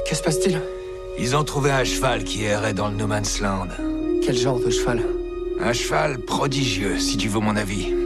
Que se passe-t-il? Ils ont trouvé un cheval qui errait dans le No Man's Land. Quel genre de cheval? Un cheval prodigieux, si tu veux mon avis.